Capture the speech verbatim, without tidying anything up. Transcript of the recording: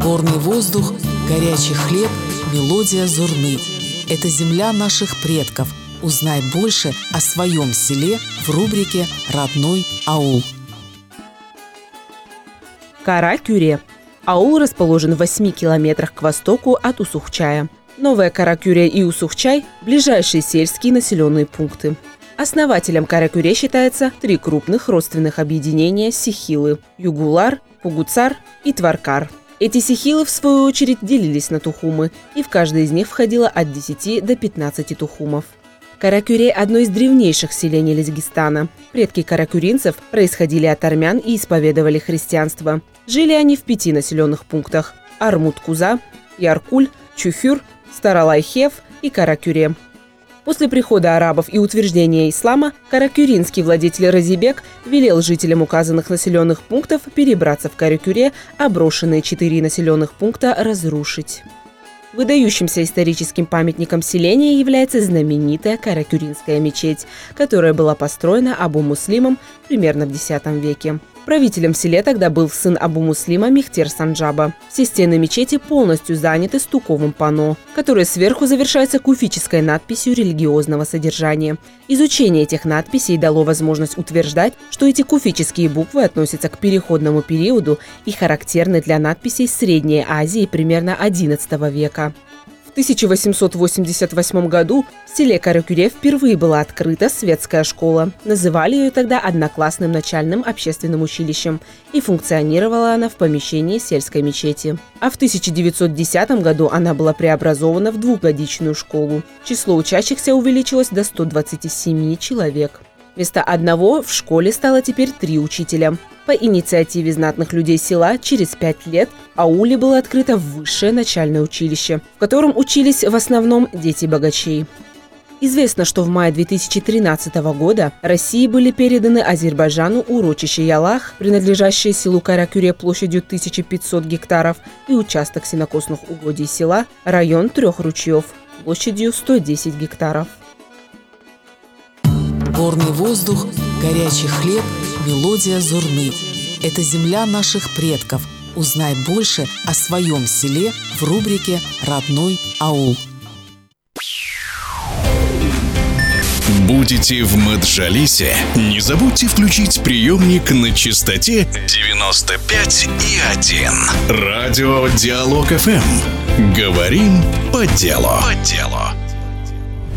Горный воздух, горячий хлеб, мелодия зурны. Это земля наших предков. Узнай больше о своем селе в рубрике «Родной аул». Кара-Кюре. Аул расположен в восьми километрах к востоку от Усухчая. Новая Кара-Кюре и Усухчай – ближайшие сельские населенные пункты. Основателем Кара-Кюре считается три крупных родственных объединения сихилы – Югулар, Пугуцар и Тваркар. Эти сихилы, в свою очередь, делились на тухумы, и в каждой из них входило от десяти до пятнадцати тухумов. Кара-Кюре – одно из древнейших селений Лезгистана. Предки каракюринцев происходили от армян и исповедовали христианство. Жили они в пяти населенных пунктах – Армут-Куза, Яркуль, Чухюр, Старалайхев и Кара-Кюре. После прихода арабов и утверждения ислама каракюринский владетель Разибек велел жителям указанных населенных пунктов перебраться в Кара-Кюре, а брошенные четыре населенных пункта разрушить. Выдающимся историческим памятником селения является знаменитая Кара-Кюринская мечеть, которая была построена Абу-Муслимом примерно в десятом веке. Правителем в селе тогда был сын Абу-Муслима Мехтер Санджаба. Все стены мечети полностью заняты стуковым панно, которое сверху завершается куфической надписью религиозного содержания. Изучение этих надписей дало возможность утверждать, что эти куфические буквы относятся к переходному периоду и характерны для надписей Средней Азии примерно одиннадцатого века. В тысяча восемьсот восемьдесят восьмом году в селе Кара-Кюре впервые была открыта светская школа. Называли ее тогда одноклассным начальным общественным училищем, и функционировала она в помещении сельской мечети. А в тысяча девятьсот десятом году она была преобразована в двухгодичную школу. Число учащихся увеличилось до ста двадцати семи человек. Вместо одного в школе стало теперь три учителя. По инициативе знатных людей села через пять лет в ауле было открыто высшее начальное училище, в котором учились в основном дети богачей. Известно, что в мае две тысячи тринадцатого года России были переданы Азербайджану урочище Ялах, принадлежащее селу Кара-Кюре площадью тысяча пятьсот гектаров, и участок сенокосных угодий села, район Трех ручьев, площадью сто десять гектаров. Горный воздух, горячий хлеб, мелодия зурны. Это земля наших предков. Узнай больше о своем селе в рубрике «Родной аул». Будете в Маджалисе? Не забудьте включить приемник на частоте девяносто пять и один. Радио Диалог эф эм. Говорим по делу. По делу.